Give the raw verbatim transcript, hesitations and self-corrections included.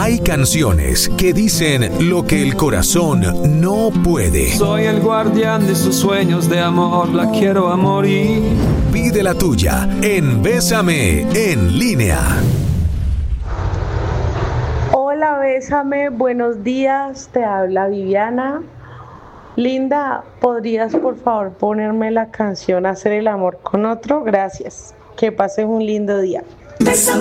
Hay canciones que dicen lo que el corazón no puede. Soy el guardián de sus sueños de amor, la quiero a morir. Pide la tuya en Bésame en línea. Hola, Bésame, buenos días, te habla Viviana. Linda, ¿podrías por favor ponerme la canción Hacer el amor con otro? Gracias, que pases un lindo día. Bésame.